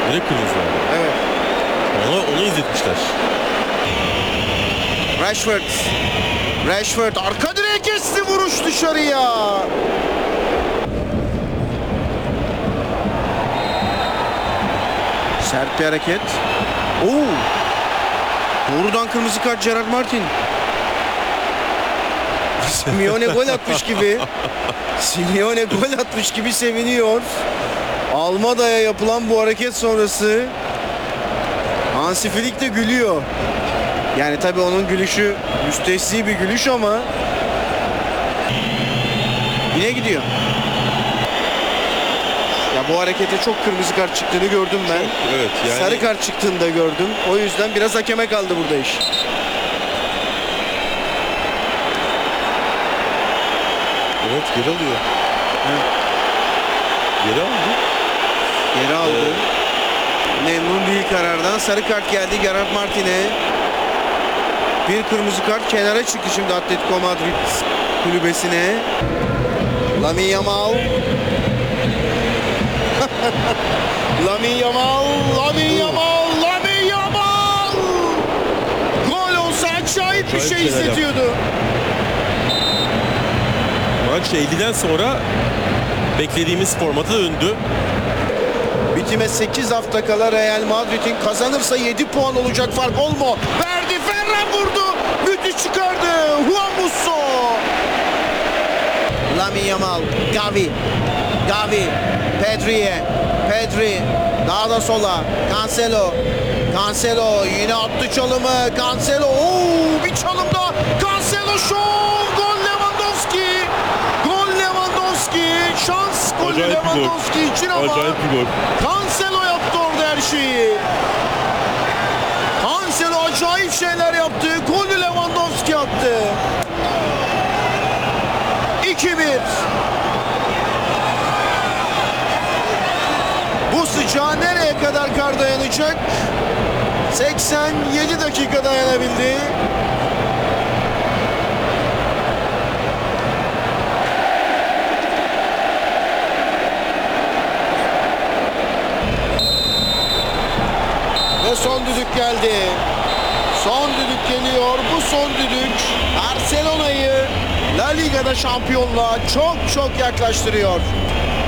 Direkt kırmızı verdi. Evet. Onu izletmişler. Rashford arka direğe kesti, vuruş dışarıya. Sert bir hareket. Oo! Doğrudan kırmızı kart Gerard Martin. Simeone gol atmış gibi. Simeone gol atmış gibi seviniyor. Almada'ya yapılan bu hareket sonrası Hansi Flick de gülüyor. Yani tabii onun gülüşü müstesni bir gülüş ama yine gidiyor. Ya bu harekete çok kırmızı kart çıktığını gördüm ben. Evet, yani... Sarı kart çıktığını da gördüm. O yüzden biraz hakeme kaldı burada iş. Evet, geri alıyor. Evet. Geri aldı. Geri aldı. Memnun değil karardan. Sarı kart geldi Gerard Martin'e. Bir kırmızı kart kenara çıktı şimdi Atletico Madrid kulübesine. Lamine Yamal. Lamine Yamal. Gol olsa acayip bir şey izletiyordu. Maç 50'den sonra beklediğimiz formata döndü. Bitime 8 hafta kala Real Madrid'in kazanırsa 7 puan olacak fark. Olmo verdi, Ferran vurdu. Müthiş çıkardı. Juan Musso. Lamine Yamal. Gavi. Pedri. Daha da sola. Cancelo yine attı çalımı. Cancelo. Oo, bir çalım daha. Cancelo şov. Gol Lewandowski. Şans golü Lewandowski için ama. Acayip bir gol. Cancelo yaptı orada her şeyi. Cancelo acayip şeyler yaptı. Golü Lewandowski attı. 2-1. Bu sıcağa nereye kadar kar dayanacak? 87 dakika dayanabildi. Ve son düdük geldi. Son düdük geliyor. Bu son düdük Barcelona'yı La Liga'da şampiyonluğa çok yaklaştırıyor.